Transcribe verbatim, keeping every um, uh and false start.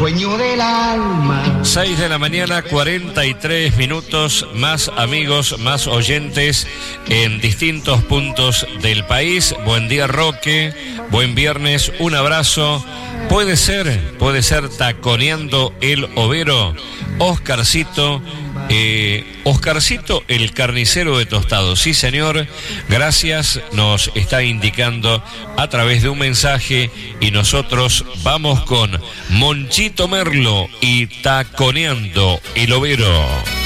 sueño del alma. seis de la mañana, cuarenta y tres minutos, más amigos, más oyentes en distintos puntos del país. Buen día, Roque, buen viernes, un abrazo. Puede ser, puede ser taconeando el overo. Oscarcito, eh, Oscarcito el carnicero de Tostado. Sí, señor, gracias, nos está indicando a través de un mensaje y nosotros vamos con Monchito Merlo y taconeando el overo.